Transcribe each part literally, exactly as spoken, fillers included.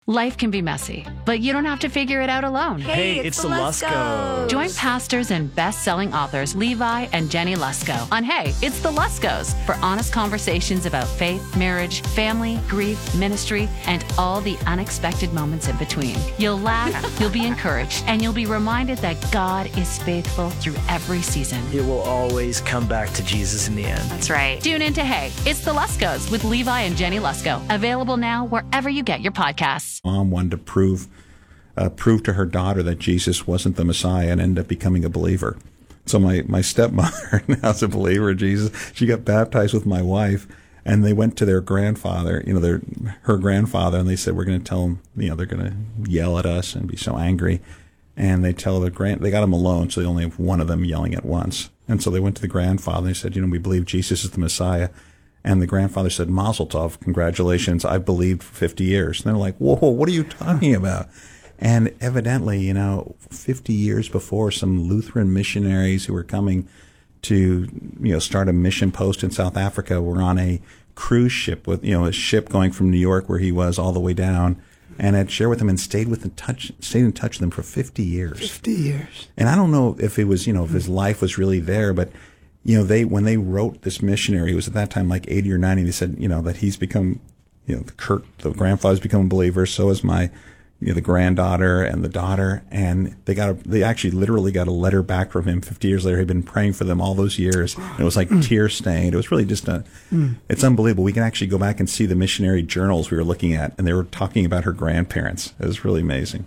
Life can be messy, but you don't have to figure it out alone. Hey, Hey, it's, it's the the Luskos. Join pastors and best-selling authors Levi and Jenny Lusko on Hey, It's the Luskos for honest conversations about faith, marriage, family, grief, ministry, and all the unexpected moments in between. You'll laugh, you'll be encouraged, and you'll be reminded that God is faithful through every season. It will always come back to Jesus in the end. That's right. Tune in to Hey, It's the Luskos with Levi and Jenny Lusko. Available now wherever you get your podcasts. Mom wanted to prove uh, prove to her daughter that Jesus wasn't the Messiah and ended up becoming a believer. So my, my stepmother now is a believer in Jesus. She got baptized with my wife, and they went to their grandfather, you know, their her grandfather, and they said, we're going to tell him, you know, they're going to yell at us and be so angry. And they tell the grand, they got him alone, so they only have one of them yelling at once. And so they went to the grandfather, and they said, you know, we believe Jesus is the Messiah. And the grandfather said, Mazel tov, congratulations, I've believed for fifty years. And they're like, whoa, what are you talking about? And evidently, you know, fifty years before, some Lutheran missionaries who were coming to, you know, start a mission post in South Africa were on a cruise ship with, you know, a ship going from New York where he was all the way down, and had shared with them and stayed with in touch, stayed in touch with them for fifty years. fifty years. And I don't know if it was, you know, if his life was really there, but you know, they, when they wrote this missionary, who was at that time like eighty or ninety, they said, you know, that he's become, you know, Kurt, the grandfather's become a believer. So is my, you know, the granddaughter and the daughter. And they got a, they actually literally got a letter back from him fifty years later. He'd been praying for them all those years. And it was like mm. tear stained. It was really just a, mm. it's unbelievable. We can actually go back and see the missionary journals we were looking at, and they were talking about her grandparents. It was really amazing.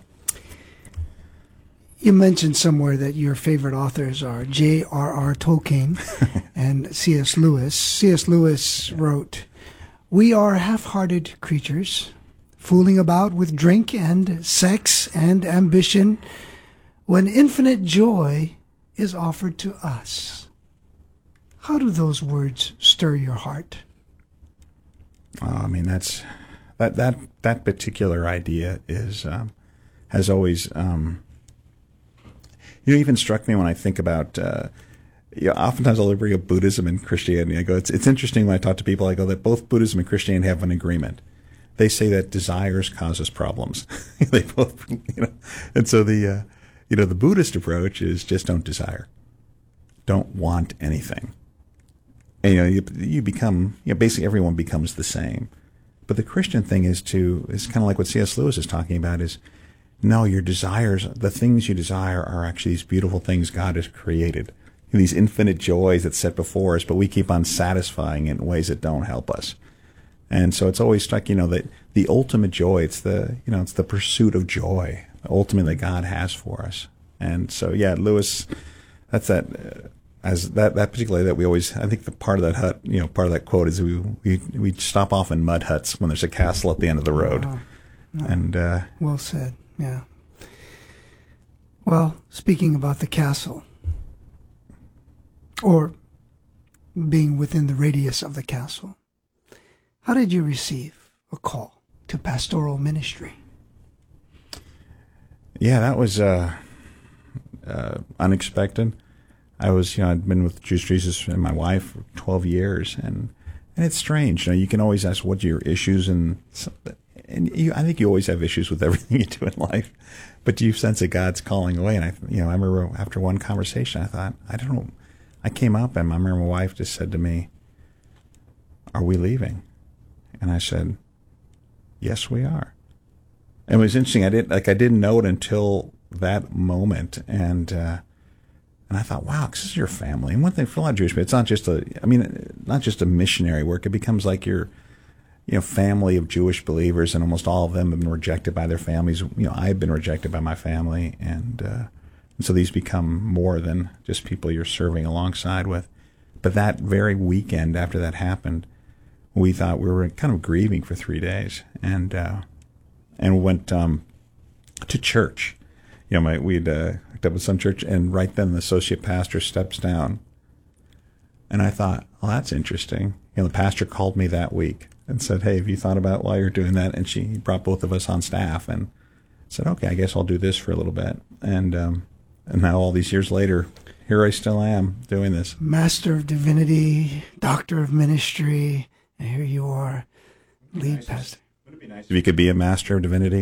You mentioned somewhere that your favorite authors are J R R Tolkien and C S Lewis. C S Lewis wrote, "We are half-hearted creatures, fooling about with drink and sex and ambition, when infinite joy is offered to us." How do those words stir your heart? Oh, I mean, that's that that that particular idea is um, has always. Um, You know, even struck me when I think about, uh, you know, oftentimes I'll bring up Buddhism and Christianity. I go, it's, it's interesting when I talk to people, I go that both Buddhism and Christianity have an agreement. They say that desires causes problems. They both, you know, and so the, uh, you know, the Buddhist approach is just don't desire. Don't want anything. And, you know, you, you become, you know, basically everyone becomes the same. But the Christian thing is to, is kind of like what C S Lewis is talking about is, no, your desires, the things you desire are actually these beautiful things God has created, these infinite joys that's set before us, but we keep on satisfying it in ways that don't help us. And so it's always like, you know, that the ultimate joy, it's the, you know, it's the pursuit of joy, ultimately that God has for us. And so, yeah, Lewis, that's that, uh, as that, that particularly that we always, I think the part of that hut, you know, part of that quote is we, we, we stop off in mud huts when there's a castle at the end of the road. Oh, no. And, uh, well said. Yeah. Well, speaking about the castle, or being within the radius of the castle, how did you receive a call to pastoral ministry? Yeah, that was uh, uh, unexpected. I was, you know, I'd been with Jewish Jesus and my wife for twelve years, and and it's strange. You know, you can always ask what are your issues, and and you, I think you always have issues with everything you do in life, but you sense that God's calling away. And I, you know, I remember after one conversation, I thought, I don't know. I came up, and I remember my wife just said to me, "Are we leaving?" And I said, "Yes, we are." And it was interesting. I didn't like I didn't know it until that moment, and uh, and I thought, wow, this is your family. And one thing for a lot of Jewish people, it's not just a, I mean, not just a missionary work. It becomes like your, you know, family of Jewish believers, and almost all of them have been rejected by their families. You know, I've been rejected by my family, and, uh, and so these become more than just people you're serving alongside with. But that very weekend after that happened, we thought we were kind of grieving for three days, and uh, and we went um, to church. You know, my, we'd uh, hooked up with some church, and right then the associate pastor steps down. And I thought, well, that's interesting. You know, the pastor called me that week and said, hey, have you thought about why you're doing that? And she brought both of us on staff and said, okay, I guess I'll do this for a little bit. And um, and now all these years later, here I still am doing this. Master of Divinity, Doctor of Ministry, and here you are, lead pastor. Would it be nice if you could be a Master of Divinity?